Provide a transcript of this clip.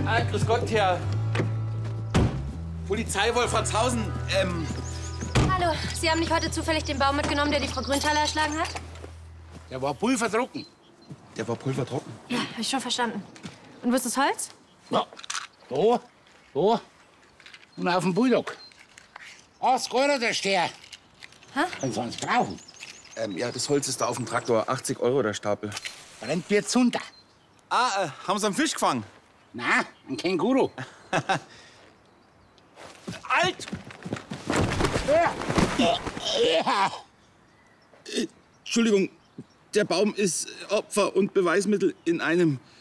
Grüß Gott, Herr Polizei Wolfratshausen. Hallo, Sie haben nicht heute zufällig den Baum mitgenommen, der die Frau Grüntaler erschlagen hat? Der war pulvertrocken. Der war pulvertrocken. Ja, hab ich schon verstanden. Und wo ist das Holz? Ja. Da. Und auf dem Bulldog. 80 Euro der Steher. Hä? Wenn Sie uns brauchen. Ja, das Holz ist da auf dem Traktor. 80 Euro der Stapel. Brennt wird's runter. Haben Sie einen Fisch gefangen? Na, ein Känguru. Alt! Ja. Entschuldigung, der Baum ist Opfer und Beweismittel in einem.